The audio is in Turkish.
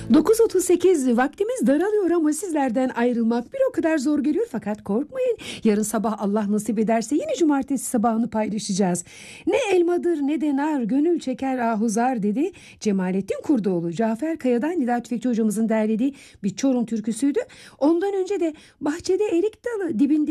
9:38, vaktimiz daralıyor ama sizlerden ayrılmak bir o kadar zor geliyor, fakat korkmayın. Yarın sabah Allah nasip ederse yine cumartesi sabahını paylaşacağız. Ne elmadır ne de nar, gönül çeker ahuzar dedi Cemalettin Kurdoğlu. Cafer Kaya'dan Nida Tüfekçi hocamızın derlediği bir Çorum türküsüydü. Ondan önce de bahçede erik dalı dibinde